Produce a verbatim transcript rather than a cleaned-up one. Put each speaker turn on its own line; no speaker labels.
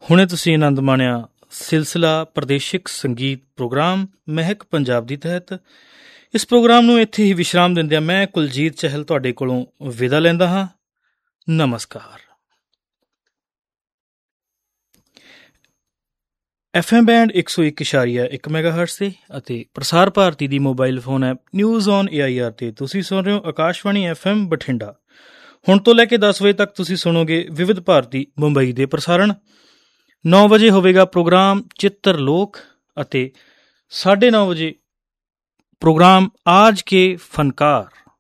ਹੁਣੇ ਤੁਸੀਂ ਆਨੰਦ ਮਾਣਿਆ ਸਿਲਸਿਲਾ ਪ੍ਰਦੇਸ਼ਿਕ ਸੰਗੀਤ ਪ੍ਰੋਗਰਾਮ ਮਹਿਕ ਪੰਜਾਬ ਦੀ ਤਹਿਤ। ਇਸ ਪ੍ਰੋਗਰਾਮ ਨੂੰ ਇੱਥੇ ਹੀ ਵਿਸ਼ਰਾਮ ਦਿੰਦਿਆਂ ਮੈਂ ਕੁਲਜੀਤ ਚਹਿਲ ਤੁਹਾਡੇ ਕੋਲੋਂ ਵਿਦਾ ਲੈਂਦਾ ਹਾਂ। ਨਮਸਕਾਰ। ਐਫ ਐਮ ਬੈਂਡ ਇੱਕ ਸੌ ਇੱਕ ਇਸ਼ਾਰੀਆ ਇੱਕ ਮੈਗਾ ਹਰਟਜ਼ 'ਤੇ ਅਤੇ ਪ੍ਰਸਾਰ ਭਾਰਤੀ ਦੀ mobile phone app news on A I R 'ਤੇ ਤੁਸੀਂ ਸੁਣ ਰਹੇ ਹੋ ਆਕਾਸ਼ਵਾਣੀ ਐਫ ਐਮ ਬਠਿੰਡਾ। ਹੁਣ ਤੋਂ ਲੈ ਕੇ ਦਸ ਵਜੇ ਤੱਕ ਤੁਸੀਂ ਸੁਣੋਗੇ ਵਿਵਿਧ ਭਾਰਤੀ ਮੁੰਬਈ ਦੇ ਪ੍ਰਸਾਰਣ। ਨੌ ਵਜੇ ਹੋਵੇਗਾ ਪ੍ਰੋਗਰਾਮ ਚਿੱਤਰ ਲੋਕ ਅਤੇ ਸਾਢੇ ਨੌ ਵਜੇ ਪ੍ਰੋਗਰਾਮ ਆਜ ਕੇ ਫਨਕਾਰ।